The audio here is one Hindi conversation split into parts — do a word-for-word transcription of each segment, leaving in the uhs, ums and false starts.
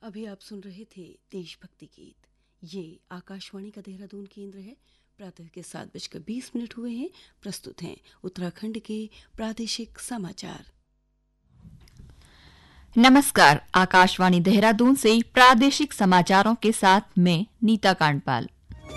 अभी आप सुन रहे थे देशभक्ति गीत। ये आकाशवाणी का देहरादून केंद्र है। प्रातः के सात बजकर बीस मिनट हुए हैं। प्रस्तुत हैं उत्तराखंड के प्रादेशिक समाचार। नमस्कार, आकाशवाणी देहरादून से प्रादेशिक समाचारों के साथ मैं नीता कांडपाल।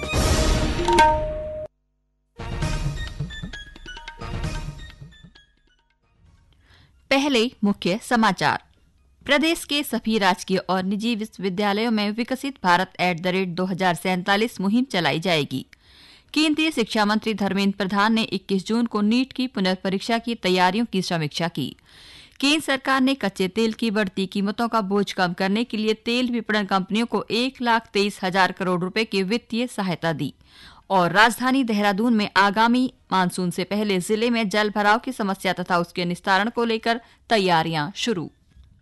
पहले मुख्य समाचार। प्रदेश के सभी राजकीय और निजी विश्वविद्यालयों में विकसित भारत एट द रेट दो हजार सैंतालीस मुहिम चलाई जाएगी। केंद्रीय शिक्षा मंत्री धर्मेंद्र प्रधान ने इक्कीस जून को नीट की पुनर्परीक्षा की तैयारियों की समीक्षा की। केंद्र सरकार ने कच्चे तेल की बढ़ती कीमतों का बोझ कम करने के लिए तेल विपणन कंपनियों को एक लाख तेईस हजार करोड़ रुपए की वित्तीय सहायता दी। और राजधानी देहरादून में आगामी मानसून से पहले जिले में जल भराव की समस्या तथा उसके निस्तारण को लेकर तैयारियां शुरू।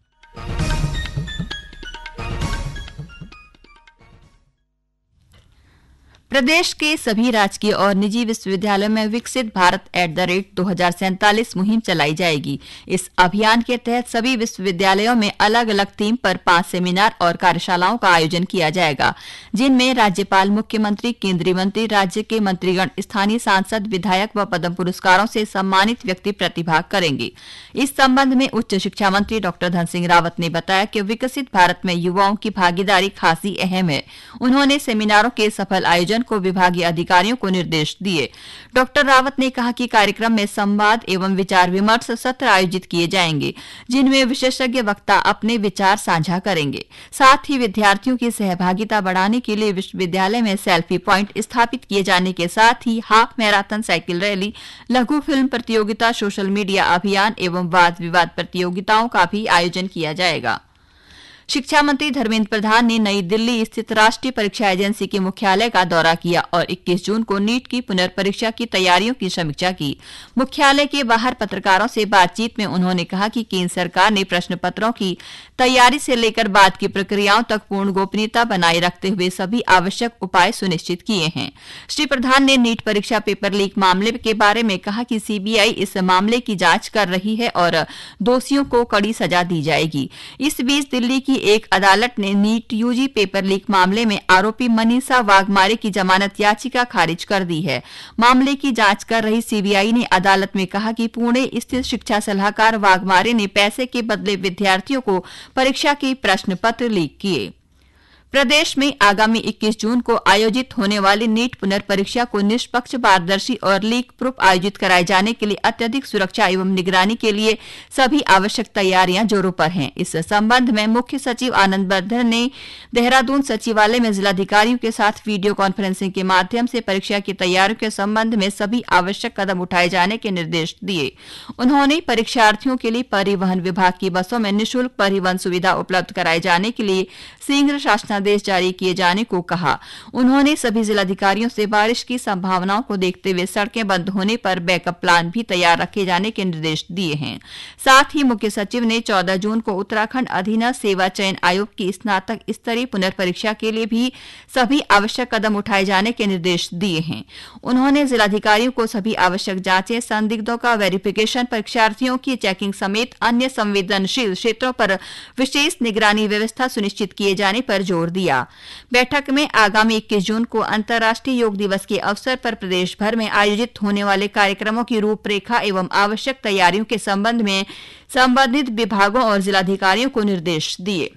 प्रदेश के सभी राजकीय और निजी विश्वविद्यालयों में विकसित भारत एट द रेट दो हजार सैंतालीस मुहिम चलाई जाएगी। इस अभियान के तहत सभी विश्वविद्यालयों में अलग अलग थीम पर पांच सेमिनार और कार्यशालाओं का आयोजन किया जाएगा, जिनमें राज्यपाल, मुख्यमंत्री, केंद्रीय मंत्री, राज्य के मंत्रीगण, स्थानीय सांसद, विधायक व पद्म पुरस्कारों से सम्मानित व्यक्ति प्रतिभाग करेंगे। इस संबंध में उच्च शिक्षा मंत्री डॉक्टर धन सिंह रावत ने बताया कि विकसित भारत में युवाओं की भागीदारी खासी अहम है। उन्होंने सेमिनारों के सफल आयोजन को विभागीय अधिकारियों को निर्देश दिए। डॉक्टर रावत ने कहा कि कार्यक्रम में संवाद एवं विचार विमर्श सत्र आयोजित किए जाएंगे, जिनमें विशेषज्ञ वक्ता अपने विचार साझा करेंगे। साथ ही विद्यार्थियों की सहभागिता बढ़ाने के लिए विश्वविद्यालय में सेल्फी प्वाइंट स्थापित किए जाने के साथ ही हाफ मैराथन, साइकिल रैली, लघु फिल्म प्रतियोगिता, सोशल मीडिया अभियान एवं वाद विवाद प्रतियोगिताओं का भी आयोजन किया जाएगा। शिक्षा मंत्री धर्मेंद्र प्रधान ने नई दिल्ली स्थित राष्ट्रीय परीक्षा एजेंसी के मुख्यालय का दौरा किया और इक्कीस जून को नीट की पुनर्परीक्षा की तैयारियों की समीक्षा की। मुख्यालय के बाहर पत्रकारों से बातचीत में उन्होंने कहा कि केंद्र सरकार ने प्रश्न पत्रों की तैयारी से लेकर बाद की प्रक्रियाओं तक पूर्ण गोपनीयता बनाए रखते हुए सभी आवश्यक उपाय सुनिश्चित किए हैं। श्री प्रधान ने नीट परीक्षा पेपर लीक मामले के बारे में कहा कि सीबीआई इस मामले की जांच कर रही है और दोषियों को कड़ी सजा दी जाएगी। इस बीच दिल्ली की एक अदालत ने नीट यूजी पेपर लीक मामले में आरोपी मनीषा वाघमारे की जमानत याचिका खारिज कर दी है। मामले की जांच कर रही सीबीआई ने अदालत में कहा कि पुणे स्थित शिक्षा सलाहकार वाघमारे ने पैसे के बदले विद्यार्थियों को परीक्षा के प्रश्न पत्र लीक किए। प्रदेश में आगामी इक्कीस जून को आयोजित होने वाली नीट पुनर्परीक्षा को निष्पक्ष, पारदर्शी और लीक प्रूफ आयोजित कराए जाने के लिए अत्यधिक सुरक्षा एवं निगरानी के लिए सभी आवश्यक तैयारियां जोरों पर हैं। इस संबंध में मुख्य सचिव आनंद वर्धन ने देहरादून सचिवालय में जिलाधिकारियों के साथ वीडियो कॉन्फ्रेंसिंग के माध्यम से परीक्षा की तैयारियों के संबंध में सभी आवश्यक कदम उठाए जाने के निर्देश दिए। उन्होंने परीक्षार्थियों के लिए परिवहन विभाग की बसों में निःशुल्क परिवहन सुविधा उपलब्ध कराए जाने के लिए शीघ्र शासनादेश आदेश जारी किए जाने को कहा। उन्होंने सभी जिलाधिकारियों से बारिश की संभावनाओं को देखते हुए सड़कें बंद होने पर बैकअप प्लान भी तैयार रखे जाने के निर्देश दिए हैं। साथ ही मुख्य सचिव ने चौदह जून को उत्तराखंड अधीनस्थ सेवा चयन आयोग की स्नातक स्तरीय पुनर्परीक्षा के लिए भी सभी आवश्यक कदम उठाए जाने के निर्देश दिए हैं। उन्होंने जिलाधिकारियों को सभी आवश्यक जांचें, संदिग्धों का वेरिफिकेशन, परीक्षार्थियों की चेकिंग समेत अन्य संवेदनशील क्षेत्रों पर विशेष निगरानी व्यवस्था सुनिश्चित किए जाने पर जोर दिया। बैठक में आगामी इक्कीस जून को अंतर्राष्ट्रीय योग दिवस के अवसर पर प्रदेश भर में आयोजित होने वाले कार्यक्रमों की रूपरेखा एवं आवश्यक तैयारियों के संबंध में संबंधित विभागों और जिलाधिकारियों को निर्देश दिए।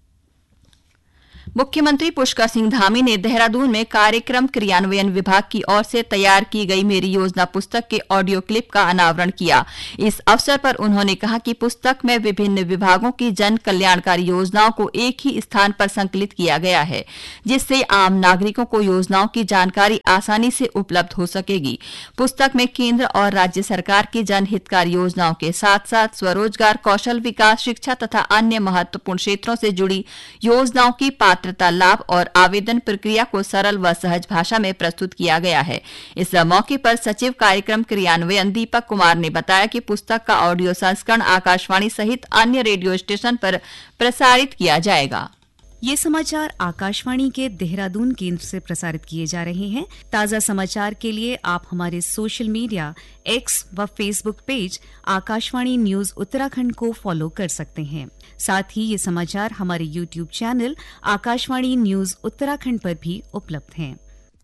मुख्यमंत्री पुष्कर सिंह धामी ने देहरादून में कार्यक्रम क्रियान्वयन विभाग की ओर से तैयार की गई मेरी योजना पुस्तक के ऑडियो क्लिप का अनावरण किया। इस अवसर पर उन्होंने कहा कि पुस्तक में विभिन्न विभागों की जन कल्याणकारी योजनाओं को एक ही स्थान पर संकलित किया गया है, जिससे आम नागरिकों को योजनाओं की जानकारी आसानी से उपलब्ध हो सकेगी। पुस्तक में केंद्र और राज्य सरकार की जनहितकारी योजनाओं के साथ साथ स्वरोजगार, कौशल विकास, शिक्षा तथा अन्य महत्वपूर्ण क्षेत्रों से जुड़ी योजनाओं की पात्र लाभ और आवेदन प्रक्रिया को सरल व सहज भाषा में प्रस्तुत किया गया है। इस मौके पर सचिव कार्यक्रम क्रियान्वयन दीपक कुमार ने बताया कि पुस्तक का ऑडियो संस्करण आकाशवाणी सहित अन्य रेडियो स्टेशन पर प्रसारित किया जाएगा। ये समाचार आकाशवाणी के देहरादून केंद्र से प्रसारित किए जा रहे हैं। ताज़ा समाचार के लिए आप हमारे सोशल मीडिया एक्स व Facebook page Akashvani news Uttarakhand को फॉलो कर सकते हैं। साथ ही ये समाचार हमारे YouTube channel Akashvani news Uttarakhand पर भी उपलब्ध हैं।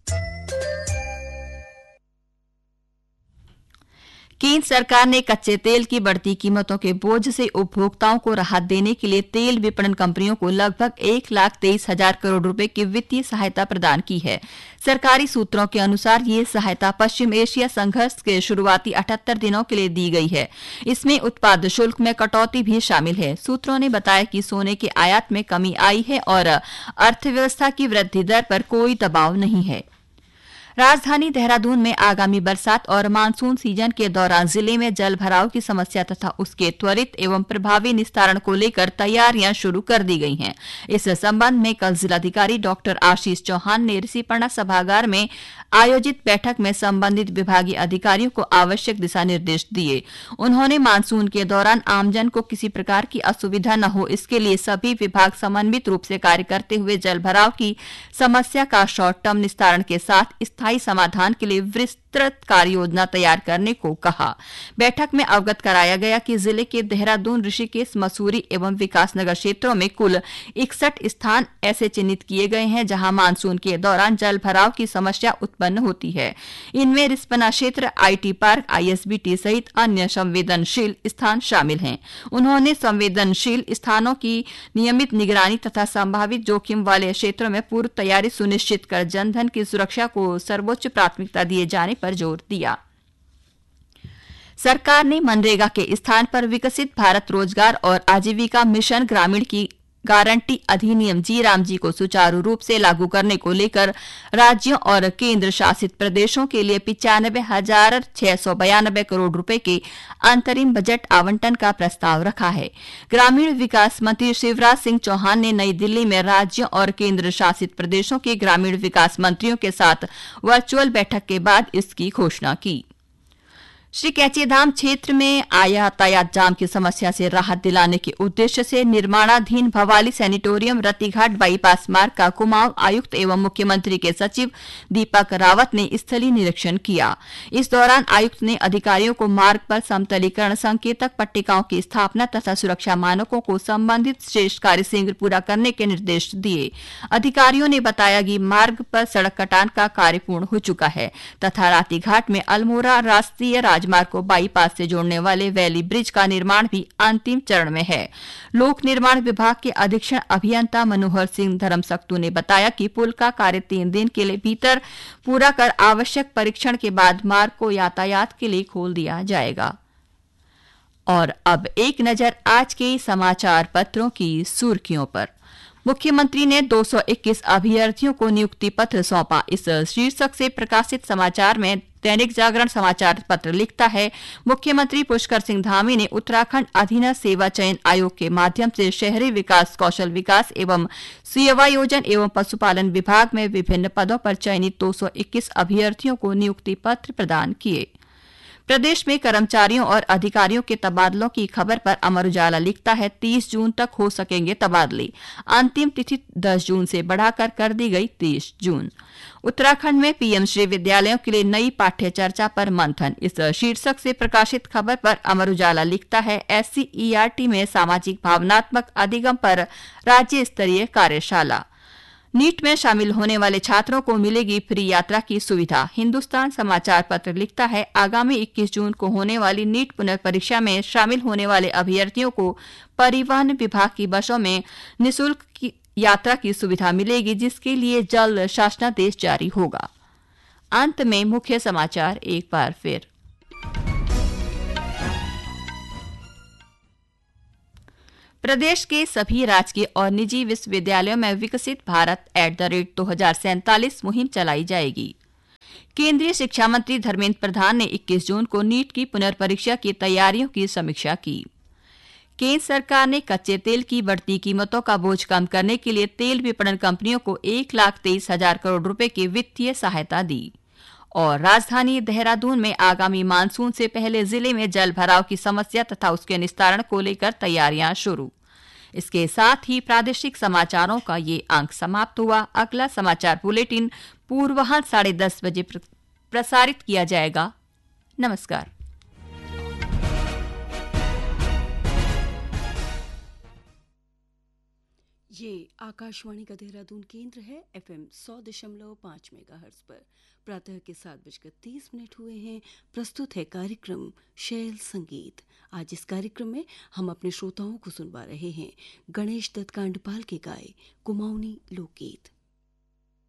केंद्र सरकार ने कच्चे तेल की बढ़ती कीमतों के बोझ से उपभोक्ताओं को राहत देने के लिए तेल विपणन कंपनियों को लगभग एक लाख तेईस हजार करोड़ रुपए की वित्तीय सहायता प्रदान की है। सरकारी सूत्रों के अनुसार ये सहायता पश्चिम एशिया संघर्ष के शुरुआती अठहत्तर दिनों के लिए दी गई है। इसमें उत्पाद शुल्क में कटौती भी शामिल है। सूत्रों ने बताया कि सोने के आयात में कमी आई है और अर्थव्यवस्था की वृद्धि दर पर कोई दबाव नहीं है। राजधानी देहरादून में आगामी बरसात और मानसून सीजन के दौरान जिले में जल भराव की समस्या तथा उसके त्वरित एवं प्रभावी निस्तारण को लेकर तैयारियां शुरू कर दी गई हैं। इस संबंध में कल जिलाधिकारी डॉक्टर आशीष चौहान ने ऋषिपर्णा सभागार में आयोजित बैठक में संबंधित विभागीय अधिकारियों को आवश्यक दिशा निर्देश दिए। उन्होंने मानसून के दौरान आमजन को किसी प्रकार की असुविधा न हो, इसके लिए सभी विभाग समन्वित रूप से कार्य करते हुए जल भराव की समस्या का शॉर्ट टर्म निस्तारण के साथ स्थायी समाधान के लिए विस्तृत कार्य योजना तैयार करने को कहा। बैठक में अवगत कराया गया कि जिले के देहरादून, ऋषिकेश, मसूरी एवं विकासनगर क्षेत्रों में कुल इकसठ स्थान ऐसे चिन्हित किए गए हैं जहां मानसून के दौरान जल भराव की समस्या उत्पन्न होती है। इनमें रिस्पना क्षेत्र, आईटी पार्क, आईएसबीटी सहित अन्य संवेदनशील स्थान शामिल हैं। उन्होंने संवेदनशील स्थानों की नियमित निगरानी तथा संभावित जोखिम वाले क्षेत्रों में पूर्व तैयारी सुनिश्चित कर जनधन की सुरक्षा को सर्वोच्च प्राथमिकता दिए जाने पर जोर दिया। सरकार ने मनरेगा के स्थान पर विकसित भारत रोजगार और आजीविका मिशन ग्रामीण की गारंटी अधिनियम जी राम जी को सुचारू रूप से लागू करने को लेकर राज्यों और केंद्र शासित प्रदेशों के लिए पिचानबे हजार छह सौ बयानबे करोड़ रुपए के अंतरिम बजट आवंटन का प्रस्ताव रखा है। ग्रामीण विकास मंत्री शिवराज सिंह चौहान ने नई दिल्ली में राज्यों और केंद्र शासित प्रदेशों के ग्रामीण विकास मंत्रियों के साथ वर्चुअल बैठक के बाद इसकी घोषणा की। श्री कैचीधाम क्षेत्र में यातायात जाम की समस्या से राहत दिलाने के उद्देश्य से निर्माणाधीन भवाली सैनिटोरियम रतिघाट बाईपास मार्ग का कुमाऊं आयुक्त एवं मुख्यमंत्री के सचिव दीपक रावत ने स्थलीय निरीक्षण किया। इस दौरान आयुक्त ने अधिकारियों को मार्ग पर समतलीकरण संकेतक पट्टिकाओं की स्थापना तथा सुरक्षा मानकों को संबंधित शेष कार्य शीघ्र पूरा करने के निर्देश दिए। अधिकारियों ने बताया कि मार्ग पर सड़क कटान का कार्य पूर्ण हो चुका है तथा रातीघाट में अल्मोड़ा राष्ट्रीय राजमार्ग को बाईपास से जोड़ने वाले वैली ब्रिज का निर्माण भी अंतिम चरण में है। लोक निर्माण विभाग के अधीक्षण अभियंता मनोहर सिंह धर्मसक्तू ने बताया कि पुल का कार्य तीन दिन के लिए भीतर पूरा कर आवश्यक परीक्षण के बाद मार्ग को यातायात के लिए खोल दिया जाएगा। और अब एक नजर आज के समाचार पत्रों की सुर्खियों पर। मुख्यमंत्री ने दो सौ इक्कीस अभ्यर्थियों को नियुक्ति पत्र सौंपा। इस शीर्षक से प्रकाशित समाचार में दैनिक जागरण समाचार पत्र लिखता है, मुख्यमंत्री पुष्कर सिंह धामी ने उत्तराखंड अधीनस्थ सेवा चयन आयोग के माध्यम से शहरी विकास, कौशल विकास एवं सेवायोजन एवं पशुपालन विभाग में विभिन्न पदों पर चयनित दो सौ इक्कीस अभ्यर्थियों को नियुक्ति पत्र प्रदान किए। प्रदेश में कर्मचारियों और अधिकारियों के तबादलों की खबर पर अमर उजाला लिखता है, तीस जून तक हो सकेंगे तबादले। अंतिम तिथि दस जून से बढ़ाकर कर दी गई तीस जून। उत्तराखंड में पीएम श्री विद्यालयों के लिए नई पाठ्य चर्चा पर मंथन। इस शीर्षक से प्रकाशित खबर पर अमर उजाला लिखता है, एससीईआरटी में सामाजिक भावनात्मक अधिगम पर राज्य स्तरीय कार्यशाला। नीट में शामिल होने वाले छात्रों को मिलेगी फ्री यात्रा की सुविधा। हिंदुस्तान समाचार पत्र लिखता है, आगामी इक्कीस जून को होने वाली नीट पुनर्परीक्षा में शामिल होने वाले अभ्यर्थियों को परिवहन विभाग की बसों में निःशुल्क की यात्रा की सुविधा मिलेगी, जिसके लिए जल्द शासनादेश जारी होगा। अंत में मुख्य समाचार एक बार फिर। प्रदेश के सभी राजकीय और निजी विश्वविद्यालयों में विकसित भारत एट द रेट दो हजार सैंतालीस मुहिम चलाई जाएगी। केंद्रीय शिक्षा मंत्री धर्मेंद्र प्रधान ने इक्कीस जून को नीट की पुनर्परीक्षा की तैयारियों की समीक्षा की। केंद्र सरकार ने कच्चे तेल की बढ़ती कीमतों का बोझ कम करने के लिए तेल विपणन कंपनियों को एक लाख तेईस हजार करोड़ रुपए की वित्तीय सहायता दी। और राजधानी देहरादून में आगामी मानसून से पहले जिले में जल भराव की समस्या तथा उसके निस्तारण को लेकर तैयारियां शुरू। इसके साथ ही प्रादेशिक समाचारों का ये अंक समाप्त हुआ। अगला समाचार बुलेटिन पूर्वाह्न साढ़े दस बजे प्रसारित किया जाएगा। नमस्कार। ये आकाशवाणी का देहरादून केंद्र है। एफएम सौ दशमलव पाँच मेगाहर्ट्ज पर प्रातः के सात बजकर तीस मिनट हुए हैं। प्रस्तुत है कार्यक्रम शैल संगीत। आज इस कार्यक्रम में हम अपने श्रोताओं को सुनवा रहे हैं गणेश दत्त कांडपाल के गाए कुमाऊनी लोकगीत।